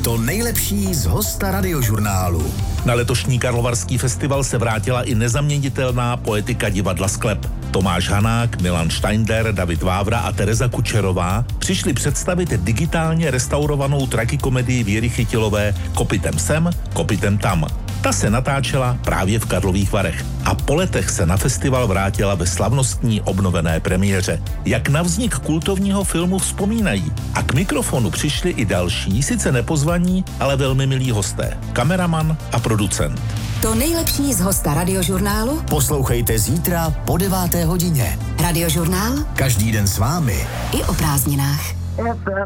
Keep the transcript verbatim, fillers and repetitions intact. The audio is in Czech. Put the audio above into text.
To nejlepší z hosta Radiožurnálu. Na letošní Karlovarský festival se vrátila i nezaměnitelná poetika divadla Sklep. Tomáš Hanák, Milan Steindler, David Vávra a Tereza Kučerová přišli představit digitálně restaurovanou tragikomedii Věry Chytilové Kopytem sem, kopytem tam. Ta se natáčela právě v Karlových Varech a po letech se na festival vrátila ve slavnostní obnovené premiéře. Jak na vznik kultovního filmu vzpomínají. A k mikrofonu přišli i další, sice nepozvaní, ale velmi milí hosté. Kameraman a producent. To nejlepší z hosta Radiožurnálu Poslouchejte zítra po deváté hodině. Radiožurnál Každý den s vámi. i o prázdninách.